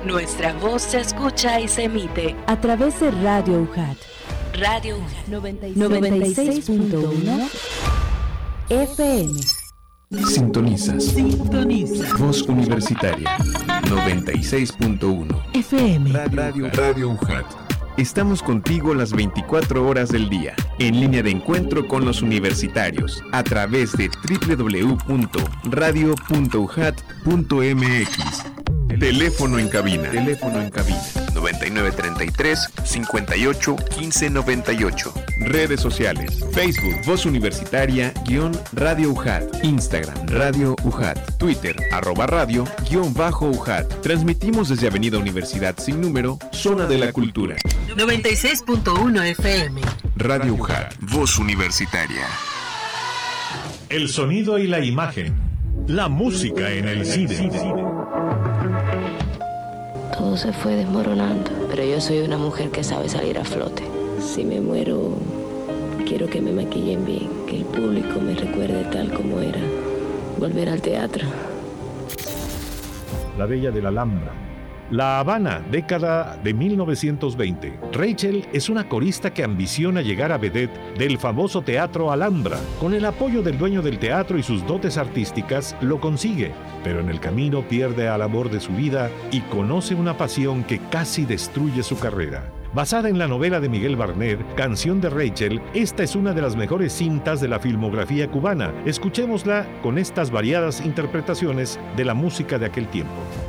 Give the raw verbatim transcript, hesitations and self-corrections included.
Nuestra voz se escucha y se emite a través de Radio U J A T. Radio U J A T noventa y seis punto uno F M. Sintonizas. Sintoniza. Voz Universitaria noventa y seis punto uno F M. Radio, Radio U J A T. Estamos contigo las veinticuatro horas del día, en línea de encuentro con los universitarios, a través de doble u doble u doble u punto radio punto u j a t punto m x. Teléfono en cabina. Teléfono en cabina. noventa y nueve treinta y tres, cincuenta y ocho, quince noventa y ocho. Redes sociales. Facebook, Voz Universitaria, guión Radio U J A T. Instagram, Radio U J A T. Twitter, arroba radio, guión bajo U J A T. Transmitimos desde Avenida Universidad Sin Número, Zona de la Cultura. noventa y seis punto uno F M. Radio U J A T. Voz Universitaria. El sonido y la imagen. La música en el cine. Todo se fue desmoronando, pero yo soy una mujer que sabe salir a flote. Si me muero, quiero que me maquillen bien, que el público me recuerde tal como era. Volver al teatro. La Bella de la Alhambra. La Habana, década de mil novecientos veinte. Rachel es una corista que ambiciona llegar a vedette del famoso Teatro Alhambra. Con el apoyo del dueño del teatro y sus dotes artísticas, lo consigue, pero en el camino pierde al amor de su vida y conoce una pasión que casi destruye su carrera. Basada en la novela de Miguel Barner, Canción de Rachel, esta es una de las mejores cintas de la filmografía cubana. Escuchémosla con estas variadas interpretaciones de la música de aquel tiempo.